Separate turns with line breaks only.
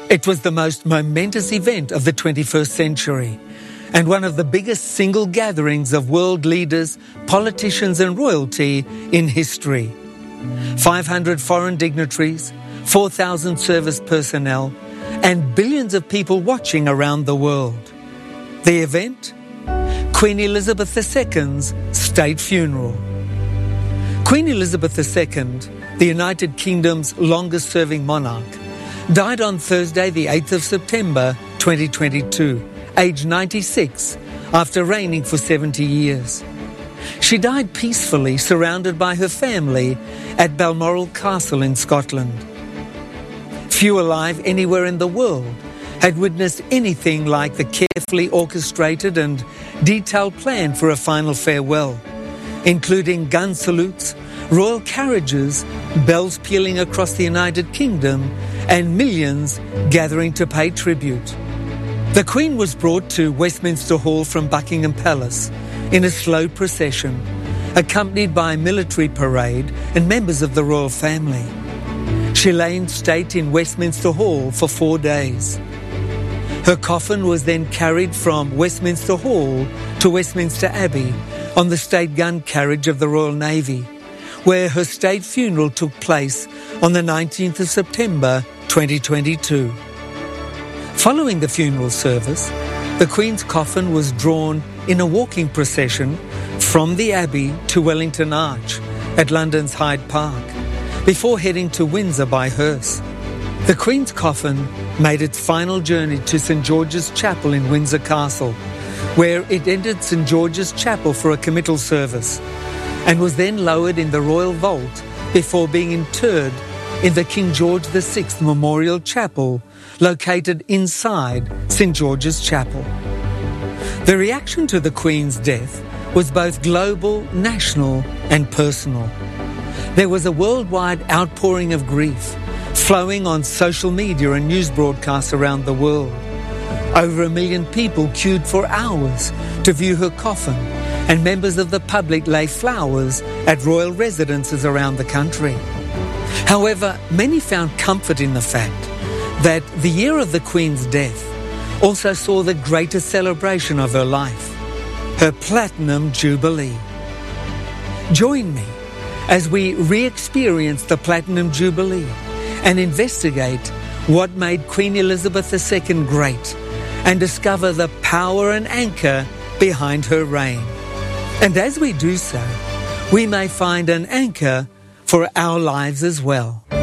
It was the most momentous event of the 21st century and one of the biggest single gatherings of world leaders, politicians and royalty in history. 500 foreign dignitaries, 4,000 service personnel, and billions of people watching around the world. The event? Queen Elizabeth II's state funeral. Queen Elizabeth II, the United Kingdom's longest-serving monarch, died on Thursday the 8th of September 2022, aged 96, after reigning for 70 years. She died peacefully, surrounded by her family at Balmoral Castle in Scotland. Few alive anywhere in the world had witnessed anything like the carefully orchestrated and detailed plan for a final farewell, including gun salutes, royal carriages, bells pealing across the United Kingdom, and millions gathering to pay tribute. The Queen was brought to Westminster Hall from Buckingham Palace in a slow procession, accompanied by a military parade and members of the royal family. She lay in state in Westminster Hall for 4 days. Her coffin was then carried from Westminster Hall to Westminster Abbey on the state gun carriage of the Royal Navy, where her state funeral took place on the 19th of September 2022. Following the funeral service, the Queen's coffin was drawn in a walking procession from the Abbey to Wellington Arch at London's Hyde Park, before heading to Windsor by hearse. The Queen's coffin made its final journey to St George's Chapel in Windsor Castle, where it entered St George's Chapel for a committal service, and was then lowered in the royal vault before being interred in the King George VI Memorial Chapel located inside St George's Chapel. The reaction to the Queen's death was both global, national and personal. There was a worldwide outpouring of grief, flowing on social media and news broadcasts around the world. Over 1 million people queued for hours to view her coffin, and members of the public lay flowers at royal residences around the country. However, many found comfort in the fact that the year of the Queen's death also saw the greatest celebration of her life, her Platinum Jubilee. Join me as we re-experience the Platinum Jubilee and investigate what made Queen Elizabeth II great and discover the power and anchor behind her reign. And as we do so, we may find an anchor for our lives as well.